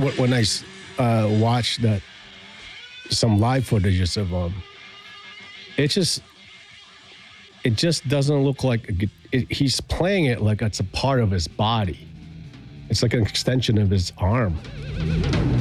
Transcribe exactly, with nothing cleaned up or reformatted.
wh- when I s- uh, watched that some live footages of him, it just it just doesn't look like a, gu- it, he's playing it like it's a part of his body. It's like an extension of his arm.